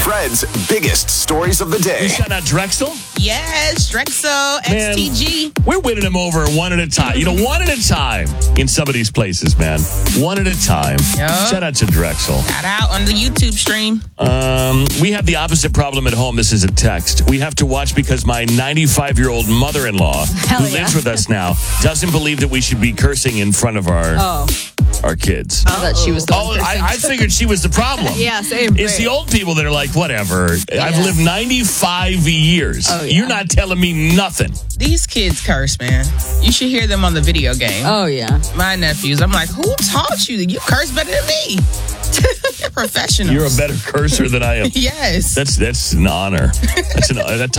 Threads' biggest stories of the day. Shout out Drexel. Yes, Drexel, Man, XTG. we're winning them over one at a time. One at a time in some of these places, man. One at a time. Yup. Shout out to Drexel. Shout out on the YouTube stream. We have the opposite problem at home. This is a text. We have to watch because my 95-year-old mother-in-law, who lives with us now, doesn't believe that we should be cursing in front of our kids. I thought she was the one cursing. I figured she was the problem. Yeah, same. It's the old people that are like, whatever. I've lived 95 years. Oh, yeah. You're not telling me nothing. These kids curse, man. You should hear them on the video game. Oh, yeah. My nephews, I'm like, who taught you? You curse better than me. You're professional. You're a better cursor than I am. Yes. That's an honor. That's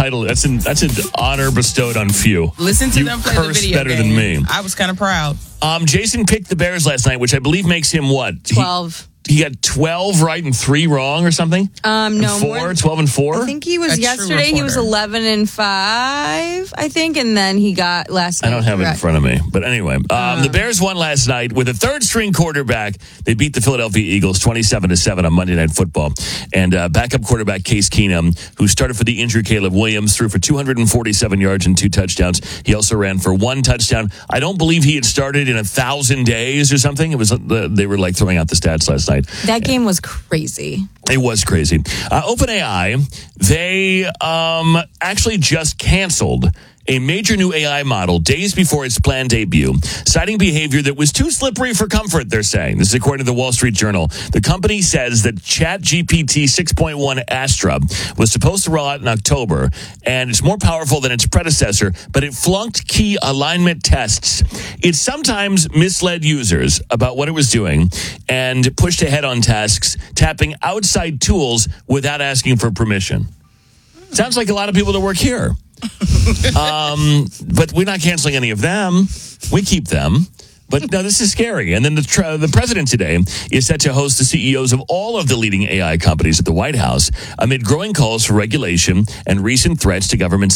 an honor bestowed on few. Listen to You them play the curse video better game. than me. I was kind of proud. Jason picked the Bears last night, which I believe makes him what? 12. He got 12 right and 3 wrong or something? No, 12 and 4? I think he was A true yesterday. He was reporter. 11 and 5, I think, and then he got last night. I don't have it in front of me. But anyway, the Bears won last night with a third-string quarterback. They beat the Philadelphia Eagles 27-7 on Monday Night Football. And backup quarterback Case Keenum, who started for the injured Caleb Williams, threw for 247 yards and 2 touchdowns. He also ran for 1 touchdown. I don't believe he had started in 1,000 days or something. It was they were like throwing out the stats last night. That game was crazy. It was crazy. OpenAI, they actually just canceled a major new AI model days before its planned debut, citing behavior that was too slippery for comfort, they're saying. This is according to the Wall Street Journal. The company says that ChatGPT 6.1 Astra was supposed to roll out in October, and it's more powerful than its predecessor, but it flunked key alignment tests. It sometimes misled users about what it was doing and pushed ahead on tasks, tapping outside tools without asking for permission. Sounds like a lot of people that work here. But we're not canceling any of them. We keep them. But no, this is scary. And then the president today is set to host the CEOs of all of the leading AI companies at the White House amid growing calls for regulation and recent threats to government